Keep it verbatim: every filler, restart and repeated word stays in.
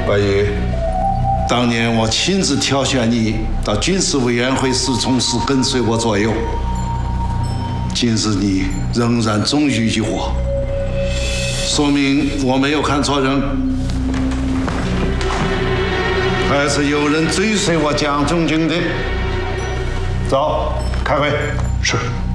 白玉，当年我亲自挑选你到军事委员会侍从时，跟随我左右。今日你仍然忠于于我，说明我没有看错人，还是有人追随我蒋中军的。走，开会。 是。